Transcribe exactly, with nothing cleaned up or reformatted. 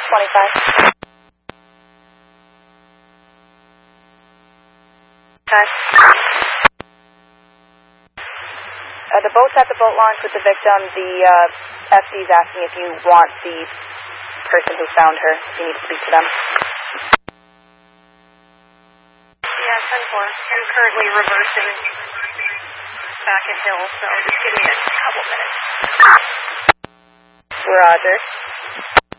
twenty-five. Okay. Uh, the boat's at the boat launch with the victim. The uh, F D is asking if you want the person who found her, if you need to speak to them. Yeah, ten four. I'm currently reversing back at Hill, so just give me a couple minutes. Roger.